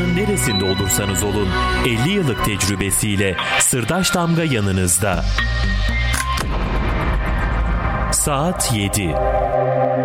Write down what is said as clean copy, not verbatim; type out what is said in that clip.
Dünyanın neresinde olursanız olun 50 yıllık tecrübesiyle Sırdaş Damga yanınızda. Saat 7.